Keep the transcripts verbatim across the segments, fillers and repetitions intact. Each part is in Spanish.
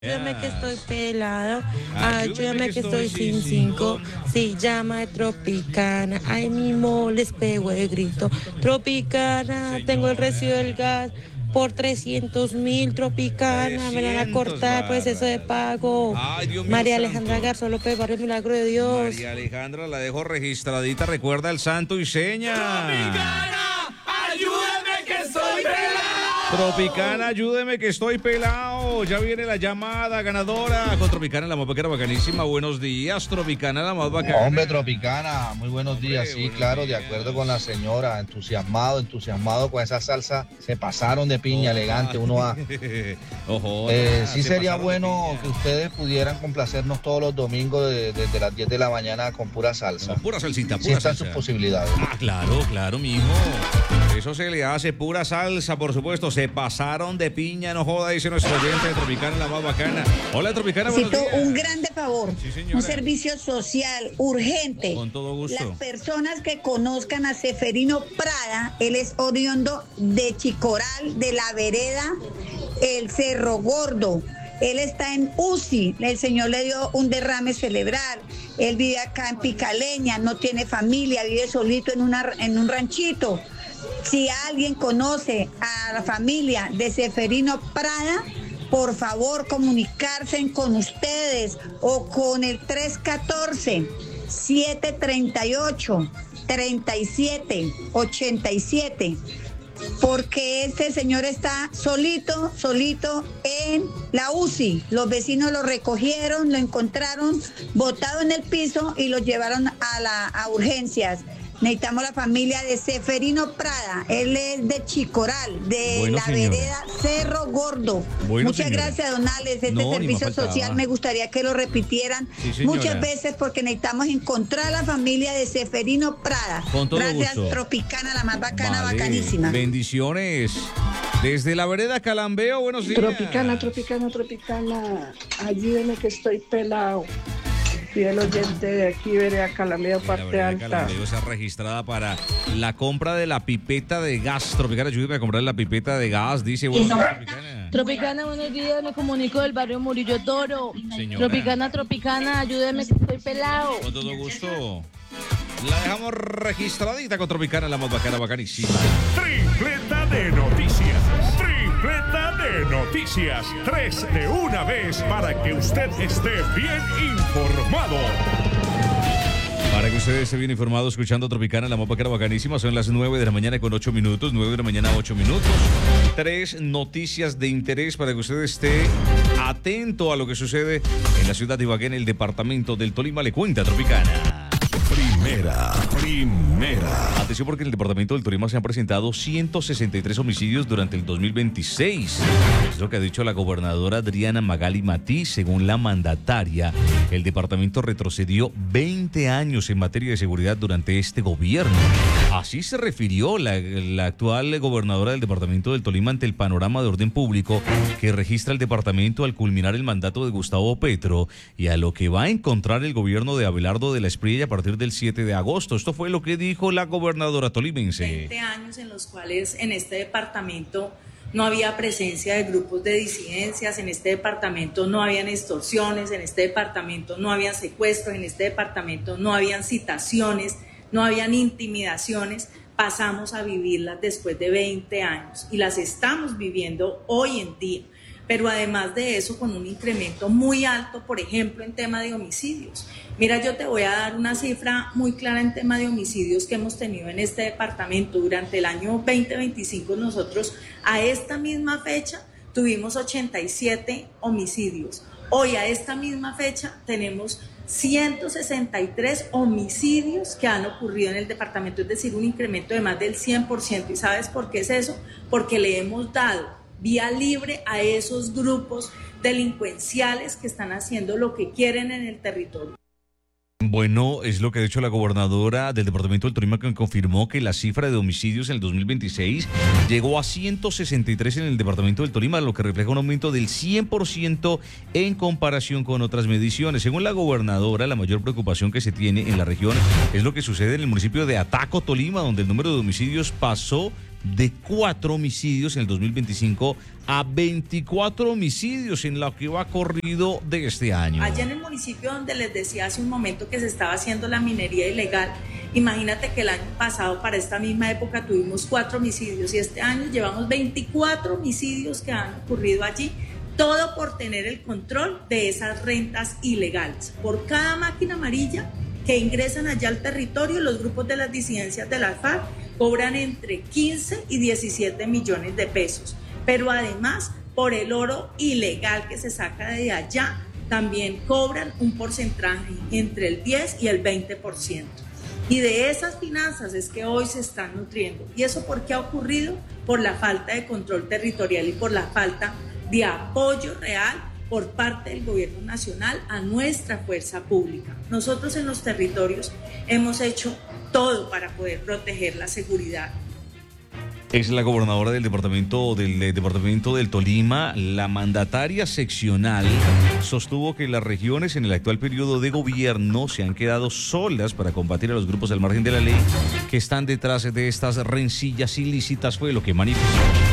Ayúdame que estoy pelado, Ayúdame ayúdame que que estoy estoy sin sin cinco, si llama de Tropicana, ahí mismo les pego el grito. Tropicana, tengo el recibo del gas por trescientos mil, Tropicana, me la van a trescientos cortar por exceso de barras. pago. Ay, Dios mío María santo. Alejandra Garza López, Barrio Milagro de Dios. María Alejandra, la dejo registradita, recuerda el santo y seña. Tropicana, ayúdame que soy pelado. Tropicana, ayúdeme que estoy pelado. Ya viene la llamada ganadora con Tropicana, la más bacana, bacanísima. Buenos días, Tropicana, la más bacana. Hombre, Tropicana, muy buenos Hombre, días. Sí, buenos claro, de días. acuerdo con la señora. Entusiasmado, entusiasmado con esa salsa. Se pasaron de piña, elegante. Uno va. Ojo. Eh, ah, sí se sería pasaron de bueno piña. que ustedes pudieran complacernos todos los domingos de- desde las diez de la mañana con pura salsa. Con pura salsita, Sí pura están sus salsa. posibilidades. Ah, claro, claro, mijo. Eso se le hace pura salsa, por supuesto. Se pasaron de piña, no joda, dice nuestro oyente de Tropicana, la más bacana. Hola, Tropicana, buenos Necesito días. un grande favor, Sí, señora. un servicio social urgente. Con todo gusto. Las personas que conozcan a Seferino Prada, él es oriundo de Chicoral, de la vereda El Cerro Gordo. Él está en U C I, el señor le dio un derrame cerebral. Él vive acá en Picaleña, no tiene familia, vive solito en, una, en un ranchito. Si alguien conoce a la familia de Seferino Prada, por favor comunicarse con ustedes o con el tres uno cuatro, siete tres ocho, tres siete ocho siete, porque este señor está solito, solito en la U C I. Los vecinos lo recogieron, lo encontraron botado en el piso y lo llevaron a, la, a urgencias. Necesitamos la familia de Seferino Prada. Él es de Chicoral, de Bueno, la señora. vereda Cerro Gordo. Bueno, Muchas señora. gracias, don Alex. Este No, ni más servicio faltaba. social me gustaría que lo repitieran Sí, señora. muchas veces porque necesitamos encontrar a la familia de Seferino Prada. Con todo gracias, gusto. Tropicana, la más bacana, Vale. bacanísima. Bendiciones. Desde la vereda Calambeo, buenos días. Tropicana, tropicana, tropicana, ayúdeme que estoy pelado. Fiel oyente de aquí, vereda Calambeo, La parte vereda alta. Calambeo está registrada para la compra de la pipeta de gas. Tropicana, ayúdame a comprar la pipeta de gas, dice. Bueno, Tropicana. Tropicana, buenos días, me comunico del barrio Murillo Toro. Señora. Tropicana, Tropicana, ayúdeme que estoy pelado. Con todo gusto. La dejamos registradita con Tropicana, la más bacana, bacanísima. Tripleta de noticias. Tripleta de noticias. Tres de una vez para que usted esté bien informado. Para que ustedes estén bien informados, escuchando Tropicana, la más bacana, bacanísima. Son las nueve de la mañana con ocho minutos. nueve de la mañana, ocho minutos. Tres noticias de interés para que usted esté atento a lo que sucede en la ciudad de Ibagué, en el departamento del Tolima. Le cuenta Tropicana. Primera, primera. Atención, porque en el departamento del Tolima se han presentado ciento sesenta y tres homicidios durante el dos mil veintiséis. Es lo que ha dicho la gobernadora Adriana Magali Matiz. Según la mandataria, el departamento retrocedió veinte años en materia de seguridad durante este gobierno. Así se refirió la, la actual gobernadora del departamento del Tolima ante el panorama de orden público que registra el departamento al culminar el mandato de Gustavo Petro y a lo que va a encontrar el gobierno de Abelardo de la Espriella a partir del siete de agosto. Esto fue lo que dijo la gobernadora tolimense. veinte años en los cuales en este departamento no había presencia de grupos de disidencias, en este departamento no habían extorsiones, en este departamento no habían secuestros, en este departamento no habían citaciones, no habían intimidaciones. Pasamos a vivirlas después de veinte años y las estamos viviendo hoy en día. Pero además de eso, con un incremento muy alto, por ejemplo, en tema de homicidios. Mira, yo te voy a dar una cifra muy clara en tema de homicidios que hemos tenido en este departamento. Durante el año veinte veinticinco, nosotros a esta misma fecha tuvimos ochenta y siete homicidios. Hoy a esta misma fecha tenemos ciento sesenta y tres homicidios que han ocurrido en el departamento, es decir, un incremento de más del cien por ciento. ¿Y sabes por qué es eso? Porque le hemos dado vía libre a esos grupos delincuenciales que están haciendo lo que quieren en el territorio. Bueno, es lo que ha dicho la gobernadora del departamento del Tolima, que confirmó que la cifra de homicidios en el dos mil veintiséis llegó a ciento sesenta y tres en el departamento del Tolima, lo que refleja un aumento del cien por ciento en comparación con otras mediciones. Según la gobernadora, la mayor preocupación que se tiene en la región es lo que sucede en el municipio de Ataco, Tolima, donde el número de homicidios pasó de cuatro homicidios en el dos mil veinticinco a veinticuatro homicidios en lo que va corrido de este año. Allá en el municipio donde les decía hace un momento que se estaba haciendo la minería ilegal, imagínate que el año pasado para esta misma época tuvimos cuatro homicidios y este año llevamos veinticuatro homicidios que han ocurrido allí, todo por tener el control de esas rentas ilegales. Por cada máquina amarilla que ingresan allá al territorio, los grupos de las disidencias de la FARC cobran entre quince y diecisiete millones de pesos. Pero además, por el oro ilegal que se saca de allá, también cobran un porcentaje entre el diez y el veinte por ciento. Y de esas finanzas es que hoy se están nutriendo. ¿Y eso por qué ha ocurrido? Por la falta de control territorial y por la falta de apoyo real por parte del gobierno nacional a nuestra fuerza pública. Nosotros en los territorios hemos hecho todo para poder proteger la seguridad. Es la gobernadora del departamento del, del departamento del Tolima. La mandataria seccional sostuvo que las regiones en el actual periodo de gobierno se han quedado solas para combatir a los grupos al margen de la ley que están detrás de estas rencillas ilícitas, fue lo que manifestó.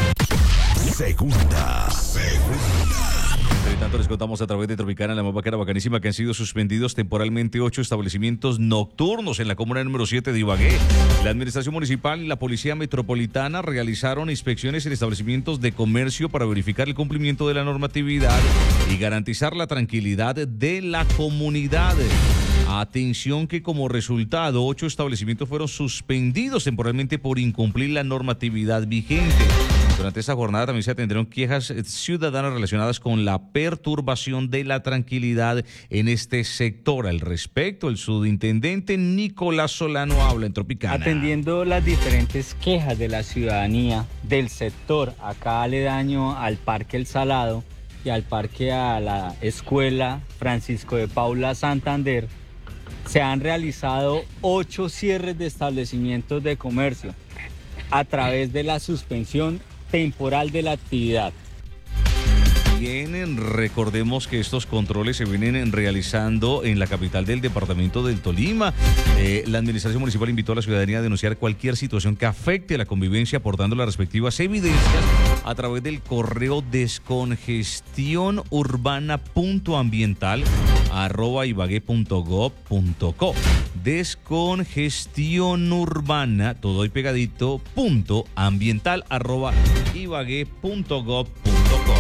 Segunda, segunda. Entre tanto, les contamos a través de Tropicana, la más bacana, bacanísima, que han sido suspendidos temporalmente ocho establecimientos nocturnos en la comuna número siete de Ibagué. La Administración Municipal y la Policía Metropolitana realizaron inspecciones en establecimientos de comercio para verificar el cumplimiento de la normatividad y garantizar la tranquilidad de la comunidad. Atención que como resultado, ocho establecimientos fueron suspendidos temporalmente por incumplir la normatividad vigente. Durante esta jornada también se atendieron quejas ciudadanas relacionadas con la perturbación de la tranquilidad en este sector. Al respecto, el subintendente Nicolás Solano habla en Tropicana. Atendiendo las diferentes quejas de la ciudadanía del sector acá aledaño al Parque El Salado y al Parque a la Escuela Francisco de Paula Santander, se han realizado ocho cierres de establecimientos de comercio a través de la suspensión temporal de la actividad. Bien, recordemos que estos controles se vienen realizando en la capital del departamento del Tolima. Eh, la administración municipal invitó a la ciudadanía a denunciar cualquier situación que afecte a la convivencia aportando las respectivas evidencias a través del correo descongestionurbana.ambiental arroba ibagué punto gob punto co. Descongestión urbana, todo ahí pegadito, punto ambiental arroba ibagué punto gob punto co.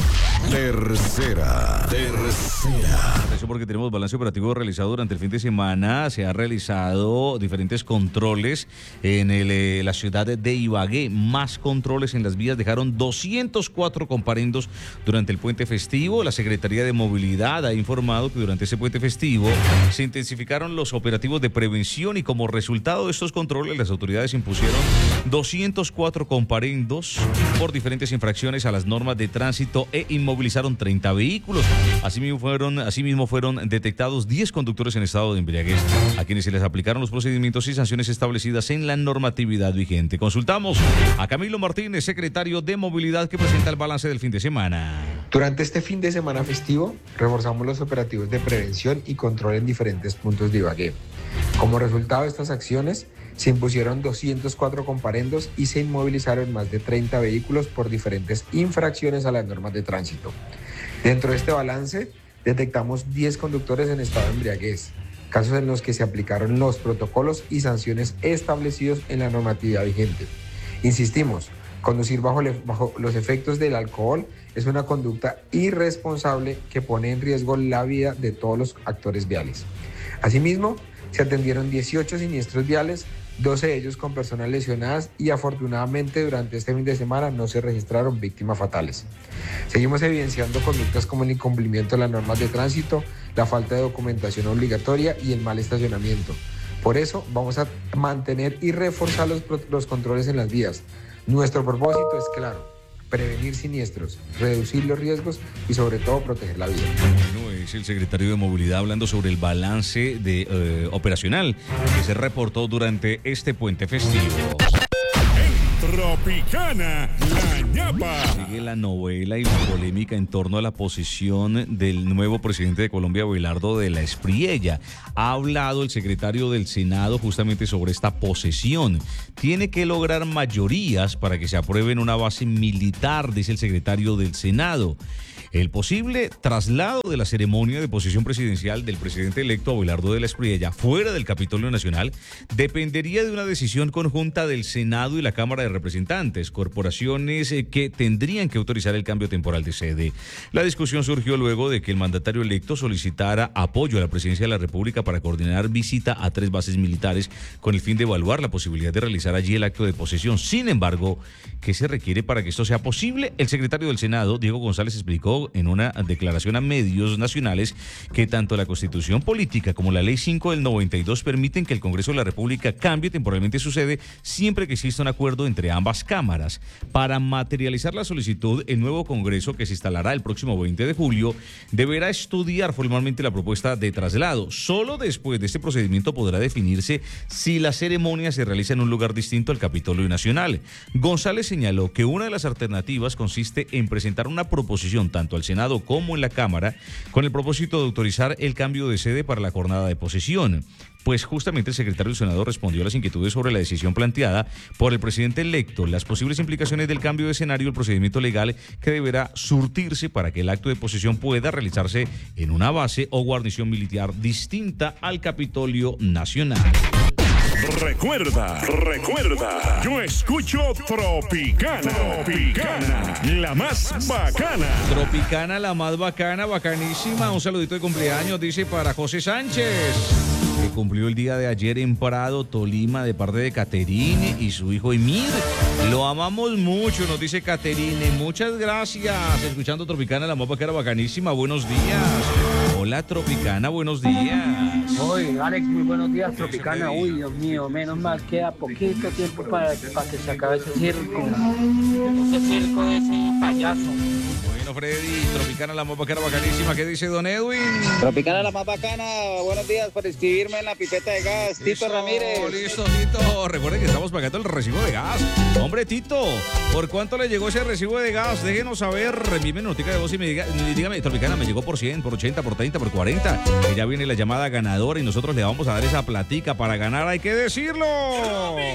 Tercera, tercera. Atención porque tenemos balance operativo realizado durante el fin de semana. Se han realizado diferentes controles en el, eh, la ciudad de Ibagué. Más controles en las vías dejaron doscientos cuatro comparendos durante el puente festivo. La Secretaría de Movilidad ha informado que durante ese puente festivo se intensificaron los operativos de prevención y como resultado de estos controles las autoridades impusieron doscientos cuatro comparendos por diferentes infracciones a las normas de tránsito e inmovilización. Movilizaron treinta vehículos. Asimismo fueron, asimismo fueron detectados diez conductores en estado de embriaguez, a quienes se les aplicaron los procedimientos y sanciones establecidas en la normatividad vigente. Consultamos a Camilo Martínez, secretario de Movilidad, que presenta el balance del fin de semana. Durante este fin de semana festivo, reforzamos los operativos de prevención y control en diferentes puntos de Ibagué. Como resultado de estas acciones, se impusieron doscientos cuatro comparendos y se inmovilizaron más de treinta vehículos por diferentes infracciones a las normas de tránsito. Dentro de este balance, detectamos diez conductores en estado de embriaguez, casos en los que se aplicaron los protocolos y sanciones establecidos en la normatividad vigente. Insistimos, conducir bajo, le, bajo los efectos del alcohol es una conducta irresponsable que pone en riesgo la vida de todos los actores viales. Asimismo, se atendieron dieciocho siniestros viales, doce de ellos con personas lesionadas y afortunadamente durante este fin de semana no se registraron víctimas fatales. Seguimos evidenciando conductas como el incumplimiento de las normas de tránsito, la falta de documentación obligatoria y el mal estacionamiento. Por eso vamos a mantener y reforzar los, los controles en las vías. Nuestro propósito es claro: prevenir siniestros, reducir los riesgos y sobre todo proteger la vida. Bueno, es el secretario de Movilidad hablando sobre el balance de, eh, operacional que se reportó durante este puente festivo. En Tropicana, la ñapa. Sigue la novela y la polémica en torno a la posición del nuevo presidente de Colombia, Abelardo de la Espriella. Ha hablado el secretario del Senado justamente sobre esta posesión. Tiene que lograr mayorías para que se apruebe en una base militar, dice el secretario del Senado. El posible traslado de la ceremonia de posesión presidencial del presidente electo Abelardo de la Espriella fuera del Capitolio Nacional dependería de una decisión conjunta del Senado y la Cámara de Representantes, corporaciones eh, que tendrían que autorizar el cambio temporal de sede. La discusión surgió luego de que el mandatario electo solicitara apoyo a la presidencia de la República para coordinar visita a tres bases militares con el fin de evaluar la posibilidad de realizar allí el acto de posesión. Sin embargo, ¿qué se requiere para que esto sea posible? El secretario del Senado, Diego González, explicó en una declaración a medios nacionales que tanto la Constitución Política como la Ley cinco del noventa y dos permiten que el Congreso de la República cambie temporalmente su sede siempre que exista un acuerdo entre ambas cámaras. Para materializar la solicitud, el nuevo Congreso, que se instalará el próximo veinte de julio, deberá estudiar formalmente la propuesta de traslado. Solo después de este procedimiento podrá definirse si la ceremonia se realiza en un lugar distinto al Capitolio Nacional. González señaló que una de las alternativas consiste en presentar una proposición tanto al Senado como en la Cámara con el propósito de autorizar el cambio de sede para la jornada de posesión. Pues justamente el secretario del Senado respondió a las inquietudes sobre la decisión planteada por el presidente electo, las posibles implicaciones del cambio de escenario, el procedimiento legal que deberá surtirse para que el acto de posesión pueda realizarse en una base o guarnición militar distinta al Capitolio Nacional. Recuerda, recuerda, yo escucho Tropicana, Tropicana, la más bacana. Tropicana, la más bacana, bacanísima. Un saludito de cumpleaños, dice, para José Sánchez, que cumplió el día de ayer en Prado, Tolima, de parte de Caterine y su hijo Emir. Lo amamos mucho, nos dice Caterine. Muchas gracias. Escuchando Tropicana, la más bacana, bacanísima. Buenos días. Hola, Tropicana, buenos días. Hoy, Alex, muy buenos días, Tropicana. Uy, Dios mío, menos mal, queda poquito tiempo para, para que se acabe ese circo. Ese circo de ese payaso. Bueno, Freddy, Tropicana, la más bacana, bacanísima. ¿Qué dice don Edwin? Tropicana, la más bacana. Buenos días, para inscribirme en la pipeta de gas. Tito Ramírez. Listo, Tito. Recuerden que estamos pagando el recibo de gas. Hombre, Tito, ¿por cuánto le llegó ese recibo de gas? Déjenos saber. Envíenme notica de voz y me diga, dígame, Tropicana, me llegó por cien, por ochenta, por treinta, por cuarenta. Que ya viene la llamada ganadora y nosotros le vamos a dar esa platica. Para ganar hay que decirlo.